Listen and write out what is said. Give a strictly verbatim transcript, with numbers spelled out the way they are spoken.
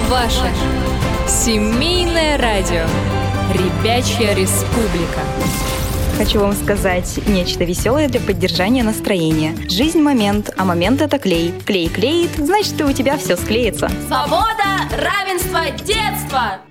Ваше семейное радио. Ребячья республика. Хочу вам сказать нечто веселое для поддержания настроения. Жизнь – момент, а момент – это клей. Клей клеит, значит, и у тебя все склеится. Свобода, равенство, детство!